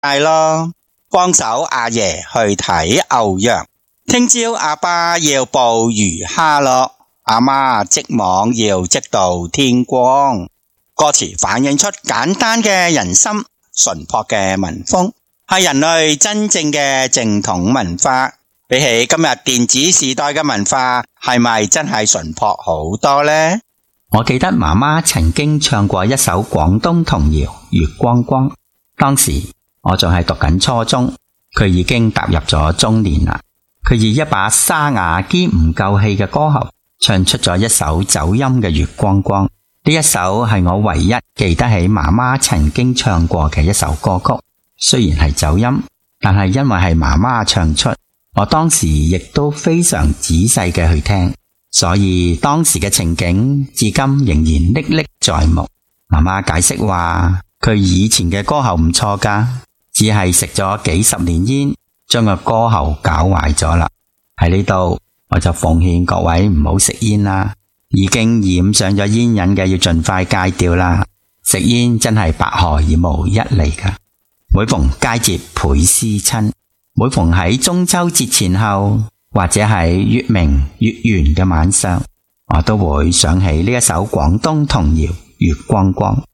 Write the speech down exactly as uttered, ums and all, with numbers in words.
街咯，幫手阿爺去睇牛羊。聽朝阿爸要捕魚蝦咯，阿媽織網要織到天光。歌詞反映出簡單嘅人心，淳樸嘅民風，係人類真正嘅正統文化。比起今日電子時代嘅文化，係咪真係淳樸好多呢？ 我記得媽媽曾經唱過一首廣東童謠《月光光》，當時我仲係讀緊初中，佢已經踏入咗中年啦。佢以一把沙啞兼唔夠氣嘅歌喉，唱出咗一首走音嘅《月光光》。呢一首係我唯一記得起媽媽曾經唱過嘅一首歌曲。雖然係走音，但係因為係媽媽唱出，我當時亦都非常仔細嘅去聽，所以當時嘅情景至今仍然歷歷在目。媽媽解釋話，佢以前嘅歌喉唔錯㗎，只係食咗幾十年煙，將個歌喉搞壞咗啦。喺呢度我就奉勸各位唔好食煙啦，已經染上咗煙癮嘅要盡快戒掉啦。食煙真係百害而無一利㗎。每逢佳節倍思親，每逢喺中秋節前後，或者喺月明月圓嘅晚上，我都會想起呢一首廣東童謠《月光光》。